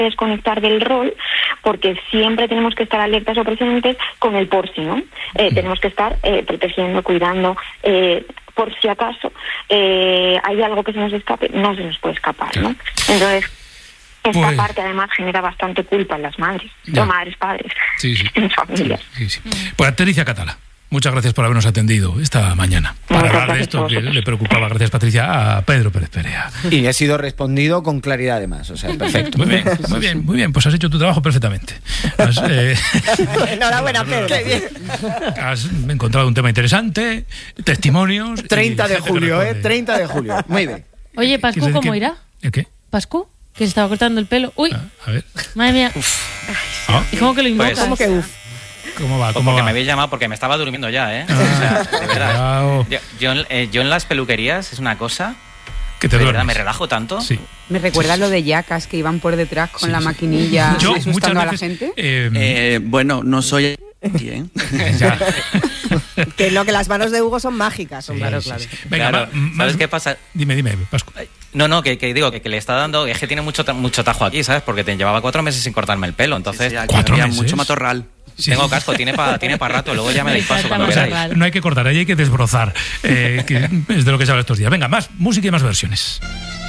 desconectar del rol, porque siempre tenemos que estar alertas o presentes con el por si, ¿no? Tenemos que estar protegiendo, cuidando, por si acaso hay algo que se nos escape, no se nos puede escapar, ¿no? Entonces, esta parte además genera bastante culpa en las madres, o madres, padres, en familias. Pues Patricia Catala, muchas gracias por habernos atendido esta mañana para hablar de esto que le preocupaba. Gracias, Patricia, a Pedro Pérez Perea. Y ha sido respondido con claridad además, o sea, perfecto. Muy bien, pues has hecho tu trabajo perfectamente. Enhorabuena, Pedro. Qué bien. Has encontrado un tema interesante, testimonios. 30 de julio, 30 de julio. Muy bien. Oye, Pascu, ¿cómo irá? ¿El qué? ¿Pascu? Que se estaba cortando el pelo. Uy, a ver. Madre mía. ¿Y cómo que lo invocas? ¿Cómo que uf? ¿Cómo va? Porque me habéis llamado porque me estaba durmiendo ya, ¿eh? O sea, de verdad. Yo en las peluquerías es una cosa que te duermes. Me relajo tanto. Sí. Me recuerda lo de Yacas, que iban por detrás con la maquinilla asustando a la gente. Bueno, no soy... Bien. Que lo que las manos de Hugo son mágicas. Claro. Venga, ¿sabes qué pasa? Dime, Pascu. No, que digo que le está dando, es que tiene mucho tajo aquí, ¿sabes? Porque llevaba 4 meses sin cortarme el pelo, entonces... 4 meses. Mucho matorral. Tengo casco, tiene pa rato, luego ya me dais paso cuando queráis. No hay que cortar, ahí hay que desbrozar, que es de lo que se habla estos días. Venga, más música y más versiones.